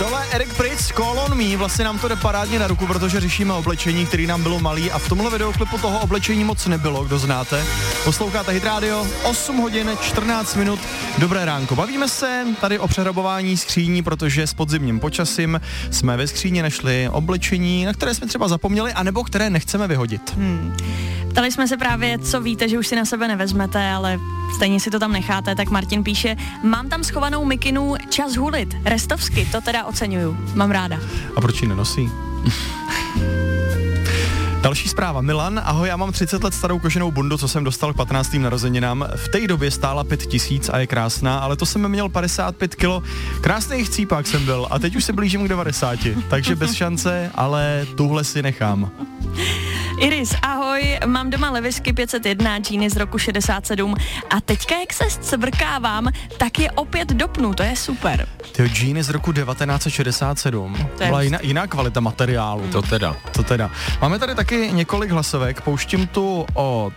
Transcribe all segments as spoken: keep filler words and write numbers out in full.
Tohle Eric Prydz, Call on Me, vlastně nám to jde parádně na ruku, protože řešíme oblečení, který nám bylo malý a v tomhle videoklipu toho oblečení moc nebylo, kdo znáte. Posloucháte Hit Radio, osm hodin čtrnáct minut, dobré ránko. Bavíme se tady o přehrabování skříní, protože s podzimním počasím jsme ve skříni našli oblečení, na které jsme třeba zapomněli, anebo které nechceme vyhodit. Hmm. Ptali jsme se právě, co víte, že už si na sebe nevezmete, ale stejně si to tam necháte, tak Martin píše, mám tam schovanou mikinu čas hulit, restovsky, to teda oceňuju, mám ráda. A proč ji nenosí? Další zpráva. Milan, ahoj, já mám třicet let starou koženou bundu, co jsem dostal k patnáctým narozeninám. V té době stála pět tisíc a je krásná, ale to jsem měl padesát pět kilo. Krásný chcípák jsem byl a teď už se blížím k devadesáti, takže bez šance, ale tuhle si nechám. Iris, ahoj, mám doma Levisky pět set jedna, džíny z roku šedesát sedm a teďka, jak se scvrkávám, tak je opět dopnu, to je super. Tyjo, džíny z roku devatenáct set šedesát sedm, to byla jiná, jiná kvalita materiálu. To teda. To teda. Máme tady taky několik hlasovek, pouštím tu od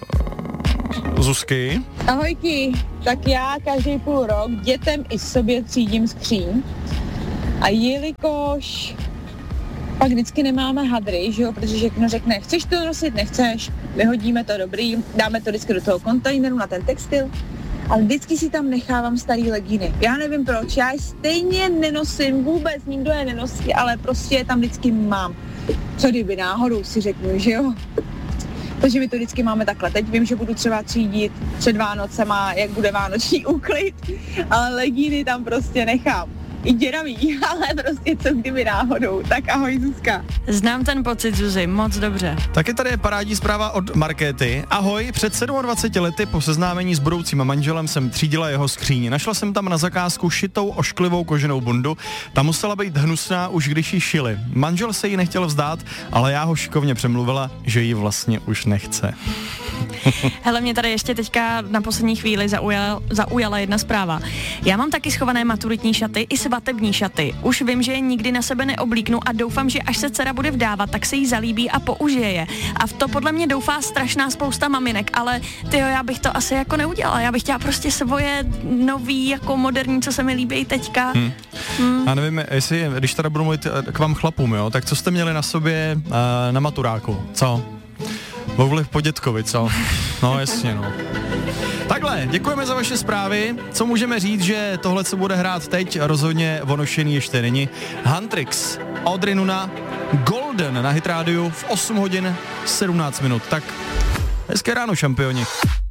Zuzky. Ahojky, tak já každý půl rok dětem i sobě třídím skříň a jelikož pak vždycky nemáme hadry, že jo, protože všechno řekne, chceš to nosit, nechceš, vyhodíme to dobrý, dáme to vždycky do toho kontejneru na ten textil, ale vždycky si tam nechávám starý legíny. Já nevím proč, já je stejně nenosím, vůbec nikdo je nenosí, ale prostě je tam vždycky mám. Co kdyby náhodou si řeknu, že jo? Takže my to vždycky máme takhle. Teď vím, že budu třeba třídit před Vánocema, jak bude vánoční úklid, ale legíny tam prostě nechám. I děravý, ale prostě co kdyby náhodou. Tak ahoj Zuzka. Znám ten pocit, Zuzi, moc dobře. Taky tady je parádní zpráva od Markéty. Ahoj, před dvaceti sedmi lety po seznámení s budoucím manželem jsem třídila jeho skříň. Našla jsem tam na zakázku šitou ošklivou koženou bundu. Ta musela být hnusná, už když ji šili. Manžel se jí nechtěl vzdát, ale já ho šikovně přemluvila, že ji vlastně už nechce. Hele, mě tady ještě teďka na poslední chvíli zaujala, zaujala jedna zpráva. Já mám taky schované maturitní šaty i svatební šaty. Už vím, že je nikdy na sebe neoblíknu a doufám, že až se dcera bude vdávat, tak se jí zalíbí a použije je. A v to podle mě doufá strašná spousta maminek, ale tyjo, já bych to asi jako neudělala. Já bych chtěla prostě svoje nový, jako moderní, co se mi líbí teďka. Hmm. Hmm. Já nevím, jestli, když teda budu mluvit k vám chlapům, jo, tak co jste měli na sobě uh, na maturáku? Co? Vouli po dětkovi, co? No jasně, no. Takhle, děkujeme za vaše zprávy. Co můžeme říct, že tohle, co bude hrát teď, rozhodně onošený ještě není. Huntrix, Audrey Nuna, Golden na Hit Radio v osm hodin sedmnáct minut. Tak hezké ráno, šampioni.